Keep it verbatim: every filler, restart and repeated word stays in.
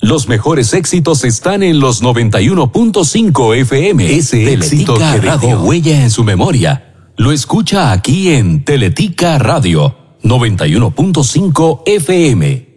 Los mejores éxitos están en los noventa y uno punto cinco F M. Ese éxito que dejó huella en su memoria. Lo escucha aquí en Teletica Radio noventa y uno punto cinco F M.